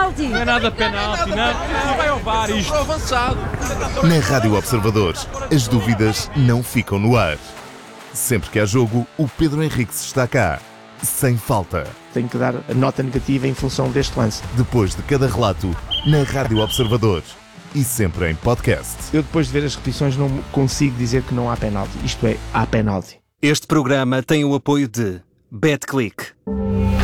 penalti. Não é nada penalti, não vai ao VAR isto. Avançado. Na Rádio Observadores, as dúvidas não ficam no ar. Sempre que há jogo, o Pedro Henriques está cá, sem falta. Tenho que dar a nota negativa em função deste lance. Depois de cada relato, na Rádio Observadores e sempre em podcast. Eu depois de ver as repetições não consigo dizer que não há penalti. Isto é, há penalti. Este programa tem o apoio de BetClick.